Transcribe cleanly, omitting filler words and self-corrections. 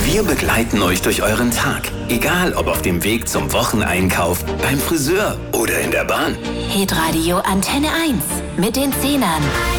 Wir begleiten euch durch euren Tag. Egal, ob auf dem Weg zum Wocheneinkauf, beim Friseur oder in der Bahn. Hitradio Antenne 1 mit den Zehnern.